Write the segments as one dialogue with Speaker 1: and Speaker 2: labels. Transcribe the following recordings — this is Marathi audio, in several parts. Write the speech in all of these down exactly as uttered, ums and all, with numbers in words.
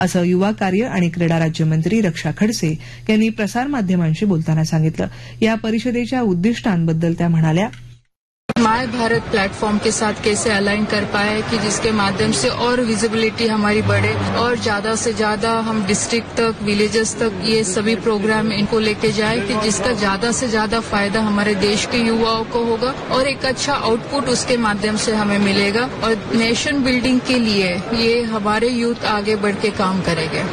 Speaker 1: असं युवा कार्य आणि क्रीडा राज्यमंत्री रक्षा खडसे यांनी प्रसारमाध्यमांशी बोलताना सांगितलं. या परिषदेच्या उद्दिष्टांबद्दल त्या म्हणाल्या,
Speaker 2: माय भारत प्लेटफॉर्म के साथ कैसे अलाइन कर पाए कि जिसके माध्यम से और विजिबिलिटी हमारी बढ़े और ज्यादा से ज्यादा हम डिस्ट्रिक्ट तक, विलेजेस तक ये सभी प्रोग्राम इनको लेके जाए कि जिसका ज्यादा से ज्यादा फायदा हमारे देश के युवाओं को होगा और एक अच्छा आउटपुट उसके माध्यम से हमें मिलेगा और नेशन बिल्डिंग के लिए ये हमारे यूथ आगे बढ़ के काम करेंगे.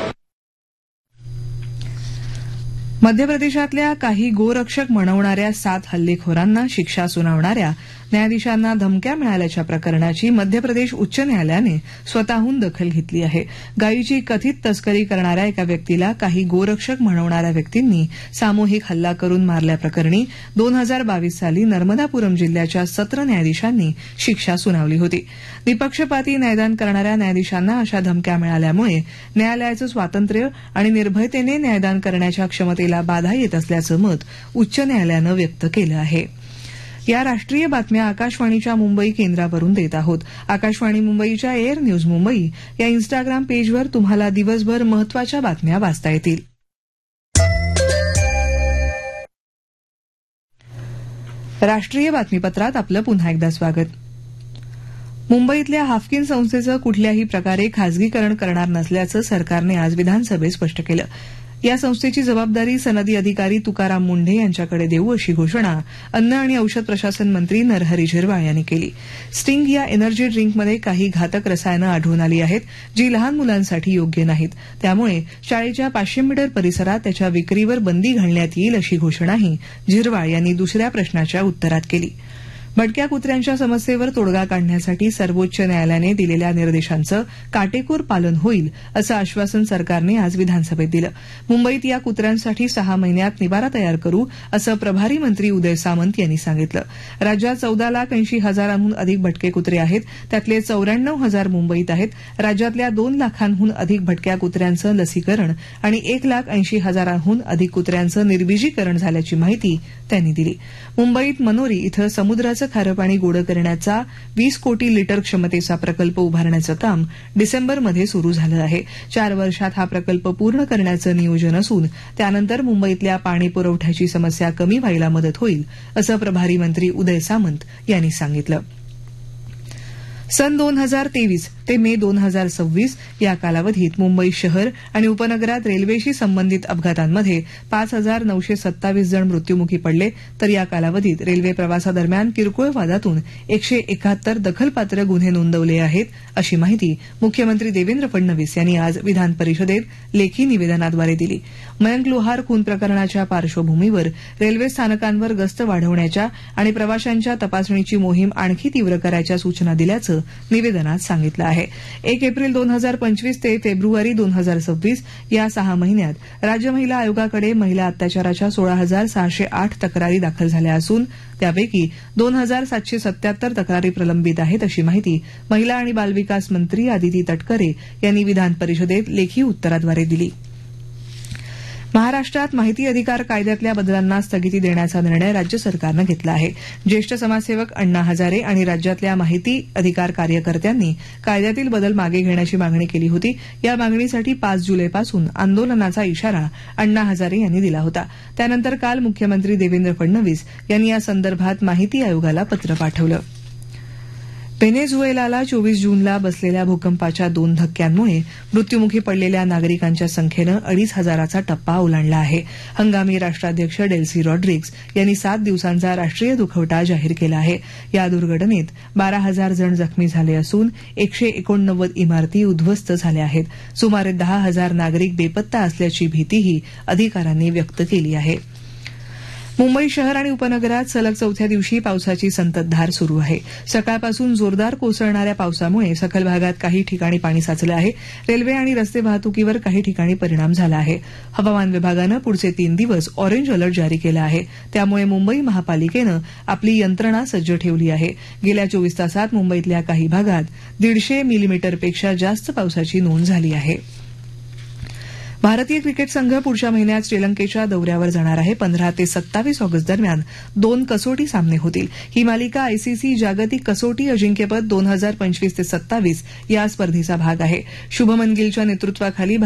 Speaker 1: मध्य प्रदेशातल्या काही गोरक्षक म्हणवणाऱ्या सात हल्लेखोरांना शिक्षा सुनावणाऱ्या न्यायाधीशांना धमक्या मिळाल्याच्या प्रकरणाची मध्य प्रदेश उच्च न्यायालयाने स्वतःहून दखल घेतली आहे. गायीची कथित तस्करी करणाऱ्या एका व्यक्तीला काही गोरक्षक म्हणवणाऱ्या व्यक्तींनी सामूहिक हल्ला करून मारल्याप्रकरणी दोन हजार बावीस साली नर्मदापुरम जिल्ह्याच्या सत्र न्यायाधीशांनी शिक्षा सुनावली होती. निपक्षपाती न्यायदान करणाऱ्या न्यायाधीशांना अशा धमक्या मिळाल्यामुळे न्यायालयाचं स्वातंत्र्य आणि निर्भयतेने न्यायदान करण्याच्या क्षमतेला बाधा येत असल्याचं मत उच्च न्यायालयानं व्यक्त केलं आहे. या राष्ट्रीय बातम्या आकाशवाणीच्या मुंबई केंद्रावरून देत आहोत. आकाशवाणी मुंबईच्या एअर न्यूज मुंबई या इन्स्टाग्राम पेजवर तुम्हाला दिवसभर महत्वाच्या बातम्या वाचता येतील. राष्ट्रीय बातमीपत्रात आपलं पुन्हा एकदा स्वागत. मुंबईतल्या हाफकिन संस्थेचं कुठल्याही प्रकारे खासगीकरण करणार नसल्याचं सरकारने आज विधानसभेत स्पष्ट केलं. या संस्थेची जबाबदारी सनदी अधिकारी तुकाराम मुंढे यांच्याकडे देऊ अशी घोषणा अन्न आणि औषध प्रशासन मंत्री नरहरी झिरवाळ यांनी केली. स्टिंग या एनर्जी ड्रिंकमध्ये काही घातक रसायनं आढळून आली आहेत, जी लहान मुलांसाठी योग्य नाहीत. त्यामुळे शाळेच्या पाचशे मीटर परिसरात त्याच्या विक्रीवर बंदी घालण्यात येईल अशी घोषणाही झिरवाळ यांनी दुसऱ्या प्रश्नाच्या उत्तरात केली. भटक्या कुत्र्यांच्या समस्येवर तोडगा काढण्यासाठी सर्वोच्च न्यायालयाने दिलेल्या निर्देशांचं काटेकोर पालन होईल असं आश्वासन सरकारने आज विधानसभेत दिलं. मुंबईत या कुत्र्यांसाठी सहा महिन्यात निवारा तयार करू असं प्रभारी मंत्री उदय सामंत यांनी सांगितलं. राज्यात चौदा लाख ऐंशी हजारांहून अधिक भटके कुत्रे आहेत, त्यातले चौऱ्याण्णव हजार मुंबईत आहेत. राज्यातल्या दोन लाखांहून अधिक भटक्या कुत्र्यांचं लसीकरण आणि एक लाख ऐंशी हजारांहून अधिक कुत्र्यांचं निर्बीजीकरण झाल्याची माहिती त्यांनी दिली. मुंबईत मनोरी इथं समुद्राचं खारं पाणी गोडं करण्याचा वीस कोटी लिटर क्षमतेचा प्रकल्प उभारण्याचं काम डिसेंबरमध्ये सुरू झालं आहे. चार वर्षात हा प्रकल्प पूर्ण करण्याचं नियोजन असून त्यानंतर मुंबईतल्या पाणी पुरवठ्याची समस्या कमी व्हायला मदत होईल असं प्रभारी मंत्री उदय सामंत यांनी सांगितलं. सन दोन हजार तेवीस ते मे दोन हजार सव्वीस या कालावधीत मुंबई शहर आणि उपनगरात रेल्वेशी संबंधित अपघातांमध्ये पाच हजार नऊशे सत्तावीस जण मृत्यूमुखी पडले, तर या कालावधीत रेल्वे प्रवासादरम्यान किरकोळ वादातून एकशे एकाहत्तर दखलपात्र गुन्हे नोंदवले आहेत अशी माहिती मुख्यमंत्री देवेंद्र फडणवीस यांनी आज विधान परिषदेत लेखी निवेदनाद्वारे दिली. मयंक लोहार खून प्रकरणाच्या पार्श्वभूमीवर रेल्वे स्थानकांवर गस्त वाढवण्याच्या आणि प्रवाशांच्या तपासणीची मोहीम आणखी तीव्र करायच्या सूचना दिल्याचं निवेदनात सांगितलं आहे. एक एप्रिल दोन हजार पंचवीस ते फेब्रुवारी दोन हजार सव्वीस या सहा महिन्यात राज्य महिला आयोगाकडे महिला अत्याचाराच्या सोळा हजार सहाशे आठ तक्रारी दाखल झाल्या असून त्यापैकी दोन हजार सातशे सत्याहत्तर तक्रारी प्रलंबित आहेत अशी माहिती महिला आणि बालविकास मंत्री आदिती तटकरे यांनी विधान परिषदेत लेखी उत्तराद्वारे दिली. महाराष्ट्रात माहिती अधिकार कायद्यातल्या बदलांना स्थगिती देण्याचा निर्णय राज्य सरकारनं घेतला आहे. ज्येष्ठ समाजसेवक अण्णा हजारे आणि राज्यातल्या माहिती अधिकार कार्यकर्त्यांनी कायद्यातील बदल मागे घेण्याची मागणी केली होती. या मागणीसाठी पाच जुलैपासून आंदोलनाचा इशारा अण्णा हजारे यांनी दिला होता. त्यानंतर काल मुख्यमंत्री देवेंद्र फडणवीस यांनी या संदर्भात माहिती आयोगाला पत्र पाठवलं. व्हेनेझुएलाला चोवीस जूनला बसलेल्या भूकंपाच्या दोन धक्क्यांमुळे मृत्यूमुखी पडलेल्या नागरिकांच्या संख्येनं अडीच हजाराचा टप्पा ओलांडला आहे. हंगामी राष्ट्राध्यक्ष डेल्सी रॉड्रिग्ज यांनी सात दिवसांचा राष्ट्रीय दुखवटा जाहीर केला आहे. या दुर्घटनेत बारा हजार जण जखमी झाले असून एकशे एकोणनव्वद इमारती उद्ध्वस्त झाल्या आहेत. सुमारे दहा हजार नागरिक बेपत्ता असल्याची भीतीही अधिकाऱ्यांनी व्यक्त केली आहे. मुंबई शहर आणि उपनगरात सलग चौथ्या दिवशी पावसाची संततधार सुरू आहे. सकाळपासून जोरदार कोसळणाऱ्या पावसामुळे सखल भागात काही ठिकाणी पाणी साचलं आहे. रेल्वे आणि रस्ते वाहतुकीवर काही ठिकाणी परिणाम झाला आहे. हवामान विभागानं पुढचे तीन दिवस ऑरेंज अलर्ट जारी केला आहे. त्यामुळे मुंबई महापालिकेनं आपली यंत्रणा सज्ज ठेवली आहे. गेल्या चोवीस तासात मुंबईतल्या काही भागात दीडशे मिलीमीटरपेक्षा जास्त पावसाची नोंद झाली आहे. भारतीय क्रिकेट संघ पुढच्या महिन्यात श्रीलंकेच्या दौऱ्यावर जाणार आहे. पंधरा ते सत्तावीस ऑगस्ट दरम्यान दोन कसोटी सामने होतील. ही मालिका आयसीसी जागतिक कसोटी अजिंक्यपद दोन हजार पंचवीस ते सत्तावीस या स्पर्धेचा भाग आहे. शुभमन गिलच्या नेतृत्वाखाली